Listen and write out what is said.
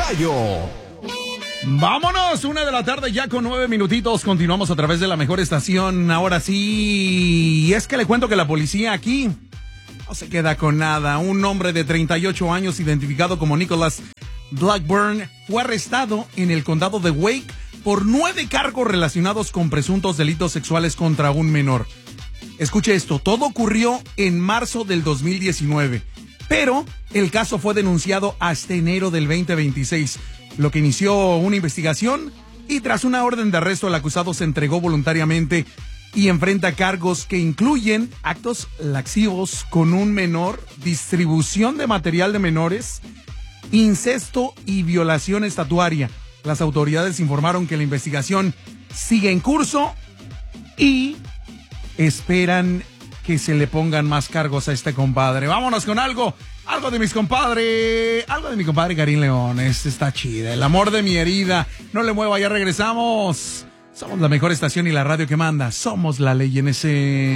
gallo. Vámonos, 1:00 ya con 9 minutitos. Continuamos a través de la mejor estación. Ahora sí, y es que le cuento que la policía aquí no se queda con nada. Un hombre de 38 años identificado como Nicholas Blackburn fue arrestado en el condado de Wake por 9 cargos relacionados con presuntos delitos sexuales contra un menor. Escuche esto, todo ocurrió en marzo del 2019, pero el caso fue denunciado hasta enero del 2026, lo que inició una investigación y tras una orden de arresto el acusado se entregó voluntariamente y enfrenta cargos que incluyen actos lascivos con un menor, distribución de material de menores, incesto y violación estatuaria. Las autoridades informaron que la investigación sigue en curso y esperan que se le pongan más cargos a este compadre. Vámonos con algo de mi compadre Karim León. Está chida, el amor de mi herida. No le mueva, ya regresamos. Somos la mejor estación y la radio que manda. Somos la ley en ese...